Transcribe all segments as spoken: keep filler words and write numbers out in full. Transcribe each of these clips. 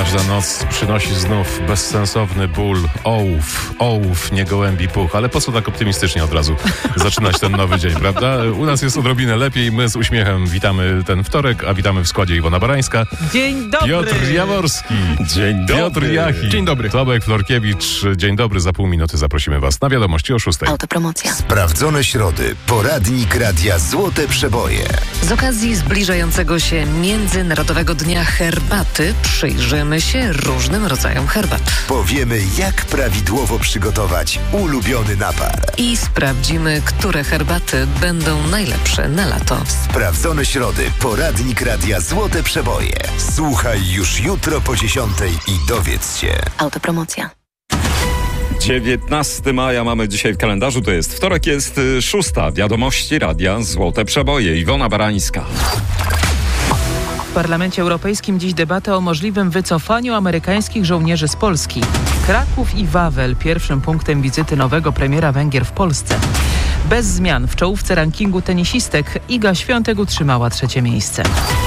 Każda noc przynosi znów bezsensowny ból. Ołów, ołów, nie gołębi puch. Ale po co tak optymistycznie od razu zaczynać ten nowy dzień, prawda? U nas jest odrobinę lepiej. My z uśmiechem witamy ten wtorek, a witamy w składzie Iwona Barańska. Dzień dobry! Piotr Jaworski. Dzień dobry. Piotr Jachi. Dzień dobry. Tomek Florkiewicz. Dzień dobry. Za pół minuty zaprosimy Was na wiadomości o szóstej. Autopromocja. Sprawdzone środy. Poradnik Radia Złote Przeboje. Z okazji zbliżającego się Międzynarodowego Dnia Herbaty przyjrzymy się różnym rodzajom herbat. Powiemy, jak prawidłowo przygotować ulubiony napar. I sprawdzimy, które herbaty będą najlepsze na lato. Sprawdzone środy. Poradnik Radia Złote Przeboje. Słuchaj już jutro po dziesiątej i dowiedz się. Autopromocja. dziewiętnastego maja mamy dzisiaj w kalendarzu, to jest wtorek, jest y, szósta. Wiadomości Radia Złote Przeboje. Iwona Barańska. W Parlamencie Europejskim dziś debata o możliwym wycofaniu amerykańskich żołnierzy z Polski. Kraków i Wawel pierwszym punktem wizyty nowego premiera Węgier w Polsce. Bez zmian w czołówce rankingu tenisistek Iga Świątek utrzymała trzecie miejsce.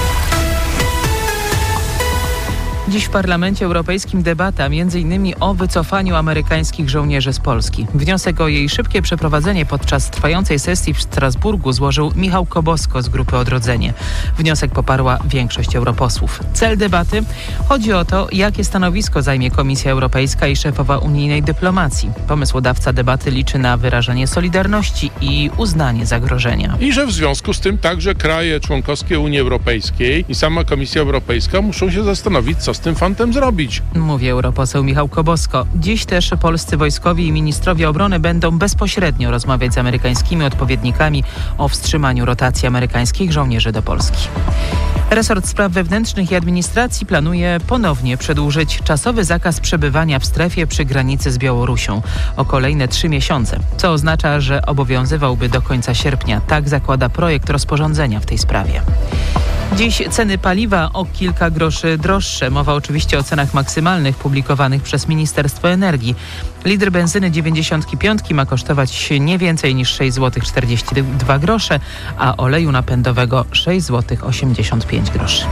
Dziś w Parlamencie Europejskim debata między innymi o wycofaniu amerykańskich żołnierzy z Polski. Wniosek o jej szybkie przeprowadzenie podczas trwającej sesji w Strasburgu złożył Michał Kobosko z Grupy Odrodzenie. Wniosek poparła większość europosłów. Cel debaty? Chodzi o to, jakie stanowisko zajmie Komisja Europejska i szefowa unijnej dyplomacji. Pomysłodawca debaty liczy na wyrażenie solidarności i uznanie zagrożenia. I że w związku z tym także kraje członkowskie Unii Europejskiej i sama Komisja Europejska muszą się zastanowić, co z tym fantem zrobić. Mówi europoseł Michał Kobosko. Dziś też polscy wojskowi i ministrowie obrony będą bezpośrednio rozmawiać z amerykańskimi odpowiednikami o wstrzymaniu rotacji amerykańskich żołnierzy do Polski. Resort Spraw Wewnętrznych i Administracji planuje ponownie przedłużyć czasowy zakaz przebywania w strefie przy granicy z Białorusią o kolejne trzy miesiące, co oznacza, że obowiązywałby do końca sierpnia. Tak zakłada projekt rozporządzenia w tej sprawie. Dziś ceny paliwa o kilka groszy droższe. Mowa oczywiście o cenach maksymalnych publikowanych przez Ministerstwo Energii. Litr benzyny dziewięćdziesiąt pięć ma kosztować nie więcej niż sześć złotych czterdzieści dwa grosze, a oleju napędowego sześć złotych osiemdziesiąt pięć groszy.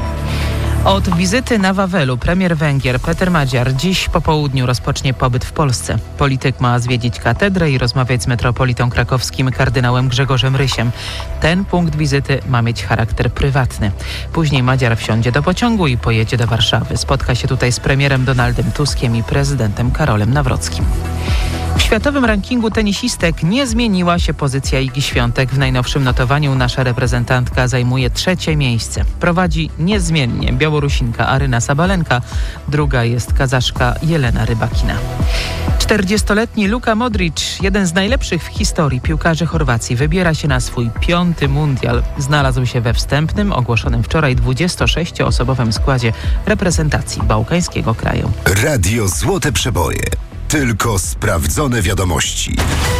Od wizyty na Wawelu premier Węgier Peter Magyar dziś po południu rozpocznie pobyt w Polsce. Polityk ma zwiedzić katedrę i rozmawiać z metropolitą krakowskim kardynałem Grzegorzem Rysiem. Ten punkt wizyty ma mieć charakter prywatny. Później Magyar wsiądzie do pociągu i pojedzie do Warszawy. Spotka się tutaj z premierem Donaldem Tuskiem i prezydentem Karolem Nawrockim. W światowym rankingu tenisistek nie zmieniła się pozycja Igi Świątek. W najnowszym notowaniu nasza reprezentantka zajmuje trzecie miejsce. Prowadzi niezmiennie Białorusinka Aryna Sabalenka, druga jest Kazaszka Jelena Rybakina. czterdziestoletni Luka Modric, jeden z najlepszych w historii piłkarzy Chorwacji, wybiera się na swój piąty mundial. Znalazł się we wstępnym, ogłoszonym wczoraj dwudziestosześcioosobowym składzie reprezentacji bałkańskiego kraju. Radio Złote Przeboje. Tylko sprawdzone wiadomości.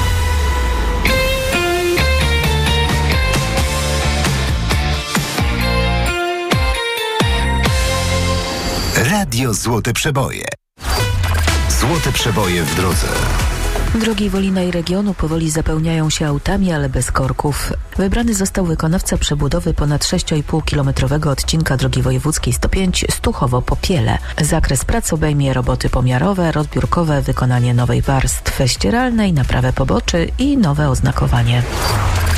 Radio Złote Przeboje. Złote Przeboje w drodze. Drogi Wolina i regionu powoli zapełniają się autami, ale bez korków. Wybrany został wykonawca przebudowy ponad sześć i pół kilometrowego odcinka drogi wojewódzkiej sto pięć Stuchowo-Popiele. Zakres prac obejmie roboty pomiarowe, rozbiórkowe, wykonanie nowej warstwy ścieralnej, naprawę poboczy i nowe oznakowanie.